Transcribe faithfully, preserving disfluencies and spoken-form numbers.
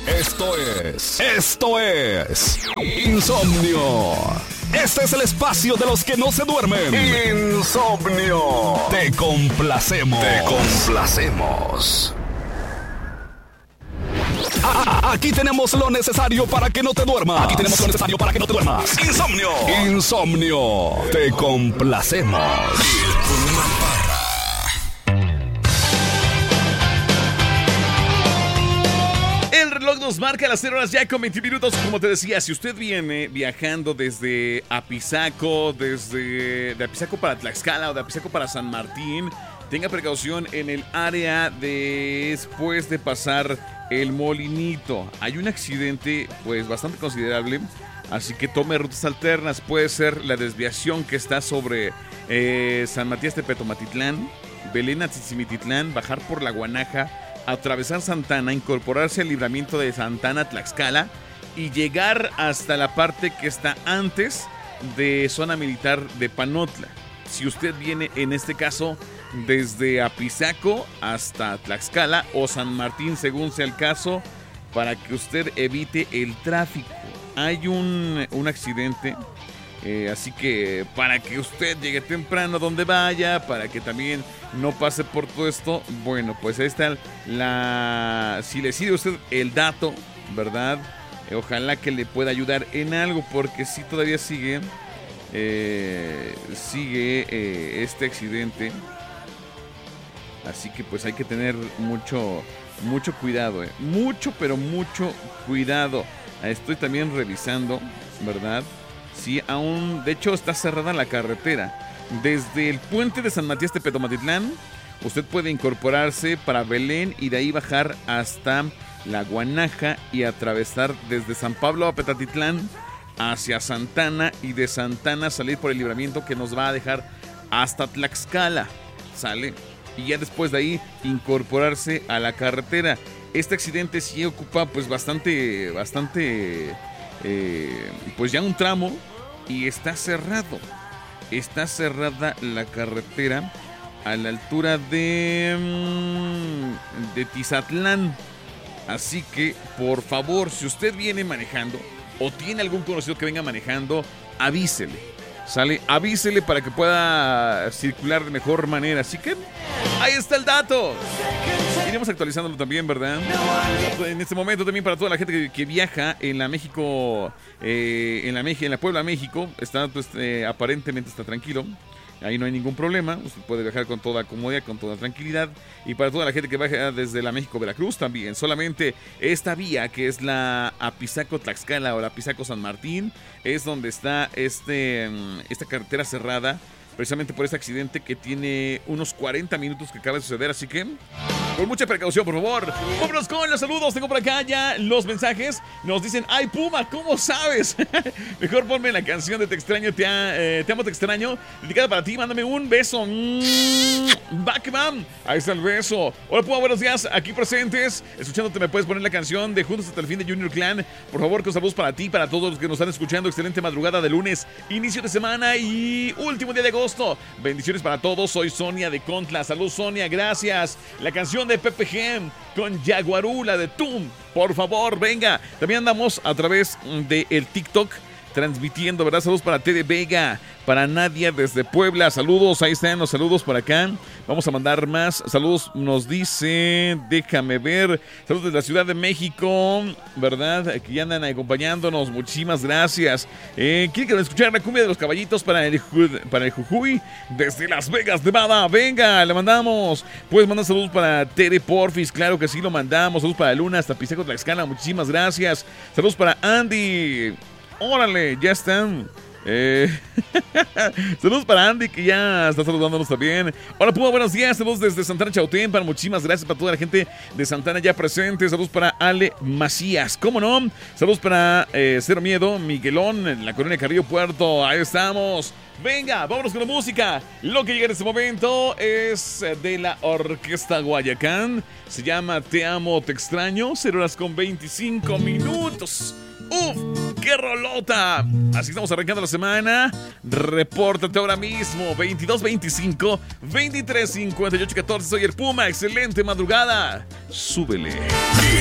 Esto es, esto es Insomnio. Este es el espacio de los que no se duermen. Insomnio. Te complacemos. Te complacemos. Ah, aquí tenemos lo necesario para que no te duermas. Aquí tenemos lo necesario para que no te duermas. Insomnio. Insomnio. Te complacemos. El reloj nos marca las cero horas ya con veinte minutos. Como te decía, si usted viene viajando desde Apizaco, desde de Apizaco para Tlaxcala o de Apizaco para San Martín, tenga precaución en el área después de pasar el Molinito. Hay un accidente pues bastante considerable, así que tome rutas alternas. Puede ser la desviación que está sobre eh, San Matías Tepetomatitlán, Belén Atzitzimititlán, bajar por la Guanaja, atravesar Santana, incorporarse al libramiento de Santana Tlaxcala y llegar hasta la parte que está antes de zona militar de Panotla. Si usted viene en este caso desde Apizaco hasta Tlaxcala o San Martín, según sea el caso, para que usted evite el tráfico. Hay un, un accidente, eh, así que para que usted llegue temprano donde vaya, para que también no pase por todo esto, bueno, pues ahí está la... Si le sirve a usted el dato, ¿verdad? Eh, ojalá que le pueda ayudar en algo, porque si todavía sigue, eh, sigue eh, este accidente. Así que pues hay que tener mucho, mucho cuidado, eh. Mucho, pero mucho cuidado. Estoy también revisando, ¿verdad? Sí, aún, de hecho está cerrada la carretera. Desde el puente de San Matías Tepetomatitlán, usted puede incorporarse para Belén y de ahí bajar hasta la Guanaja y atravesar desde San Pablo a Petatitlán hacia Santana y de Santana salir por el libramiento que nos va a dejar hasta Tlaxcala. ¿Sale? Y ya después de ahí incorporarse a la carretera. Este accidente sí ocupa pues bastante, bastante, eh, pues ya un tramo y está cerrado. Está cerrada la carretera a la altura de, de Tizatlán. Así que, por favor, si usted viene manejando o tiene algún conocido que venga manejando, avísele. ¿Sale? Avísele para que pueda circular de mejor manera. Así que ahí está el dato. Iremos actualizándolo también, ¿verdad? En este momento también para toda la gente que, que viaja en la México, eh, en la México, en la Puebla, México, está pues, eh, aparentemente está tranquilo. Ahí no hay ningún problema, usted puede viajar con toda comodidad, con toda tranquilidad. Y para toda la gente que viaja desde la México-Veracruz también, solamente esta vía que es la Apizaco-Tlaxcala o la Apizaco-San Martín, es donde está este, esta carretera cerrada, precisamente por este accidente que tiene unos cuarenta minutos que acaba de suceder, así que con mucha precaución, por favor. Vámonos con los saludos. Tengo por acá ya los mensajes. Nos dicen, ay Puma, ¿cómo sabes? Mejor ponme la canción de Te extraño, te, eh, te amo, te extraño, dedicada para ti. Mándame un beso. mm, Backman, ahí está el beso. Hola Puma, buenos días, aquí presentes. Escuchándote me puedes poner la canción de Juntos hasta el fin de Junior Clan. Por favor, con saludos para ti, para todos los que nos están escuchando. Excelente madrugada de lunes, inicio de semana y último día de agosto. Bendiciones para todos, soy Sonia de Contla. Saludos Sonia, gracias. La canción de Pepe Gem con Jaguarula de Tum, por favor, venga. También andamos a través de el TikTok transmitiendo, ¿verdad? Saludos para T de Vega, para Nadia desde Puebla, saludos, ahí están los saludos por acá. Vamos a mandar más saludos, nos dice, déjame ver, saludos desde la Ciudad de México, ¿verdad? Aquí andan acompañándonos, muchísimas gracias. Eh, ¿Quieren escuchar la cumbia de los caballitos para el, para el Jujuy? Desde Las Vegas, Nevada, venga, le mandamos. Puedes mandar saludos para Tere Porfis, claro que sí, lo mandamos. Saludos para Luna, hasta Piseco Tlaxcala, muchísimas gracias. Saludos para Andy. Órale, ya están. Eh, saludos para Andy, que ya está saludándonos también. Hola Puma, buenos días. Saludos desde Santana Chautempan. Muchísimas gracias para toda la gente de Santana ya presente. Saludos para Ale Macías, ¿cómo no? Saludos para eh, Cero Miedo, Miguelón, en la Colonia Carrillo Puerto. Ahí estamos. Venga, vámonos con la música. Lo que llega en este momento es de la Orquesta Guayacán. Se llama Te amo, te extraño. Cero horas con veinticinco minutos. ¡Uf! ¡Qué rolota! Así estamos arrancando la semana. Repórtate ahora mismo. veintidós veinticinco, veintitrés cincuenta y ocho catorce. Soy el Puma. Excelente madrugada. Súbele.